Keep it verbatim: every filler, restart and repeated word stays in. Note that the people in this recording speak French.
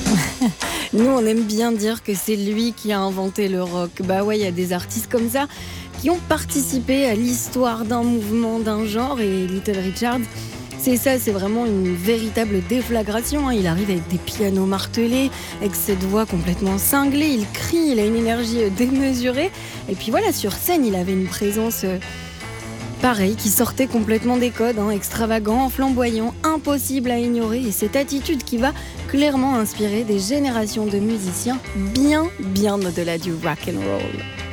Nous, on aime bien dire que c'est lui qui a inventé le rock. Bah ouais, il y a des artistes comme ça qui ont participé à l'histoire d'un mouvement, d'un genre, et Little Richard, c'est ça, c'est vraiment une véritable déflagration. Hein. Il arrive avec des pianos martelés, avec cette voix complètement cinglée, il crie, il a une énergie démesurée. Et puis voilà, sur scène, il avait une présence euh, pareille, qui sortait complètement des codes, hein, extravagant, flamboyant, impossible à ignorer. Et cette attitude qui va clairement inspirer des générations de musiciens bien, bien au-delà du rock and roll.